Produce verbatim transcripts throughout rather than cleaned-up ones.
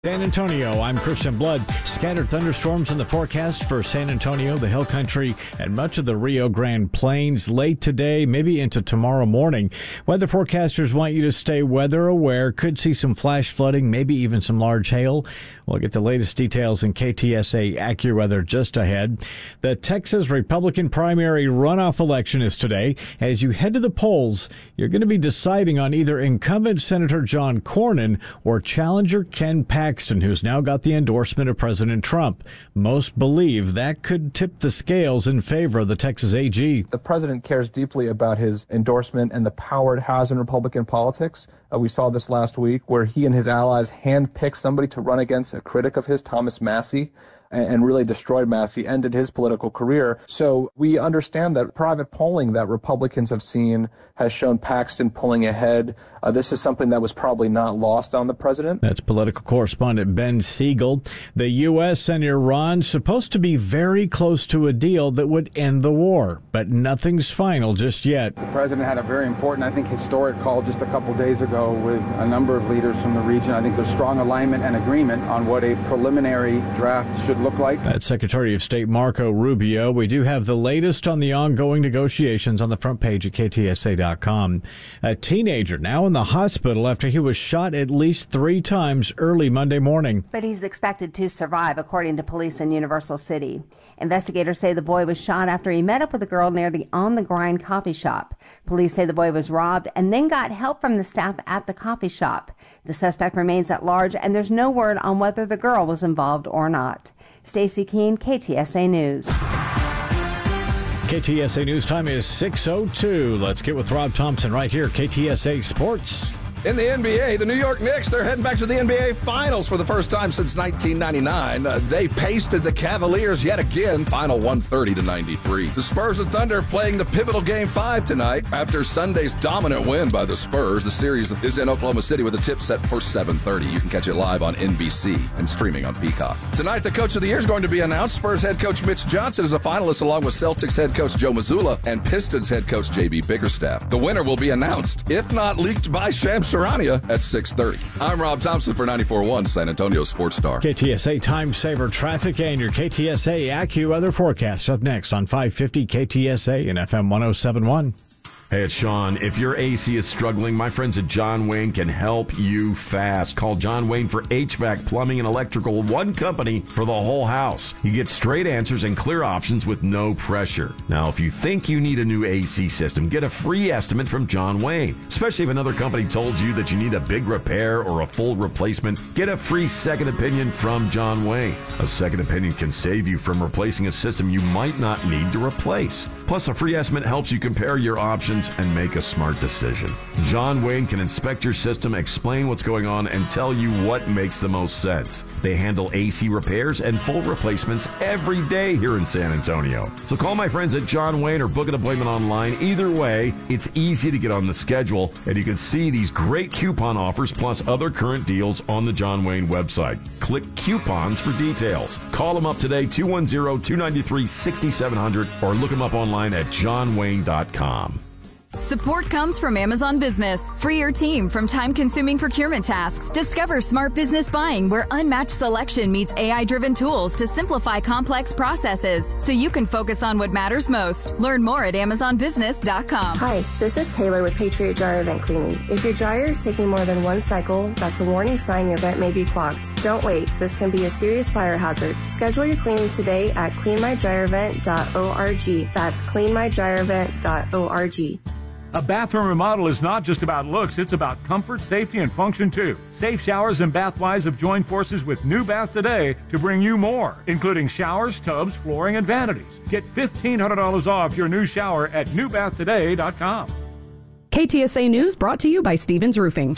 San Antonio, I'm Christian Blood. Scattered thunderstorms in the forecast for San Antonio, the Hill Country, and much of the Rio Grande Plains late today, maybe into tomorrow morning. Weather forecasters want you to stay weather aware. Could see some flash flooding, maybe even some large hail. We'll get the latest details in K T S A AccuWeather just ahead. The Texas Republican primary runoff election is today. As you head to the polls, you're going to be deciding on either incumbent Senator John Cornyn or challenger Ken Paxton, who's now got the endorsement of President Trump. Most believe that could tip the scales in favor of the Texas A G. The president cares deeply about his endorsement and the power it has in Republican politics. Uh, we saw this last week where he and his allies handpicked somebody to run against a critic of his, Thomas Massie, and really destroyed Massie, ended his political career. So we understand that private polling that Republicans have seen has shown Paxton pulling ahead. Uh, this is something that was probably not lost on the president. That's political correspondent Ben Siegel. The U S and Iran supposed to be very close to a deal that would end the war, but nothing's final just yet. The president had a very important, I think, historic call just a couple days ago with a number of leaders from the region. I think there's strong alignment and agreement on what a preliminary draft should look like. That's Secretary of State Marco Rubio. We do have the latest on the ongoing negotiations on the front page at K T S A dot com. A teenager now in the hospital after he was shot at least three times early Monday morning. But he's expected to survive, according to police in Universal City. Investigators say the boy was shot after he met up with a girl near the On the Grind coffee shop. Police say the boy was robbed and then got help from the staff at the coffee shop. The suspect remains at large, and there's no word on whether the girl was involved or not. Stacey Keene, K T S A News. K T S A News time is six oh two. Let's get with Rob Thompson right here, K T S A Sports. In the N B A, the New York Knicks, they're heading back to the N B A Finals for the first time since nineteen ninety-nine. Uh, they pasted the Cavaliers yet again, final one thirty to ninety-three. The Spurs and Thunder playing the pivotal Game five tonight. After Sunday's dominant win by the Spurs, the series is in Oklahoma City with a tip set for seven thirty. You can catch it live on N B C and streaming on Peacock. Tonight, the Coach of the Year is going to be announced. Spurs head coach Mitch Johnson is a finalist along with Celtics head coach Joe Mazzulla and Pistons head coach J B Bickerstaff. The winner will be announced, if not leaked by Shams Charania, at six thirty. I'm Rob Thompson for ninety-four point one San Antonio Sports Star. K T S A Time Saver Traffic and your K T S A AccuWeather forecast up next on five fifty K T S A and F M one oh seven point one. Hey, it's Sean. If your A C is struggling, my friends at John Wayne can help you fast. Call John Wayne for H V A C, plumbing, and electrical, one company for the whole house. You get straight answers and clear options with no pressure. Now, if you think you need a new A C system, get a free estimate from John Wayne. Especially if another company told you that you need a big repair or a full replacement, get a free second opinion from John Wayne. A second opinion can save you from replacing a system you might not need to replace. Plus, a free estimate helps you compare your options and make a smart decision. John Wayne can inspect your system, explain what's going on, and tell you what makes the most sense. They handle A C repairs and full replacements every day here in San Antonio. So call my friends at John Wayne or book an appointment online. Either way, it's easy to get on the schedule, and you can see these great coupon offers plus other current deals on the John Wayne website. Click coupons for details. Call them up today, two one zero, two nine three, six seven zero zero, or look them up online at john wayne dot com. Support comes from Amazon Business. Free your team from time-consuming procurement tasks. Discover smart business buying where unmatched selection meets A I-driven tools to simplify complex processes so you can focus on what matters most. Learn more at amazon business dot com. Hi, this is Taylor with Patriot Dryer Vent Cleaning. If your dryer is taking more than one cycle, that's a warning sign your vent may be clogged. Don't wait. This can be a serious fire hazard. Schedule your cleaning today at clean my dryer vent dot org. That's clean my dryer vent dot org. A bathroom remodel is not just about looks, it's about comfort, safety, and function too. Safe Showers and Bathwise have joined forces with New Bath Today to bring you more, including showers, tubs, flooring, and vanities. Get fifteen hundred dollars off your new shower at new bath today dot com. K T S A News brought to you by Stevens Roofing.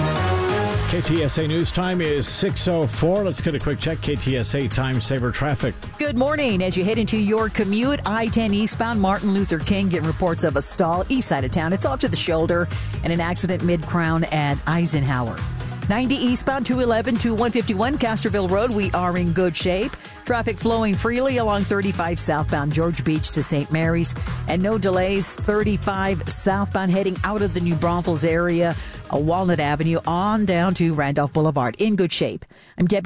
K T S A News time is six oh four. Let's get a quick check. K T S A Time Saver Traffic. Good morning. As you head into your commute, I ten eastbound Martin Luther King, get reports of a stall east side of town. It's off to the shoulder and an accident mid-crown at Eisenhower. ninety eastbound two eleven to one fifty-one Castroville Road. We are in good shape. Traffic flowing freely along thirty-five southbound George Beach to Saint Mary's. And no delays. thirty-five southbound heading out of the New Braunfels area Walnut Avenue on down to Randolph Boulevard. In good shape. I'm Debbie.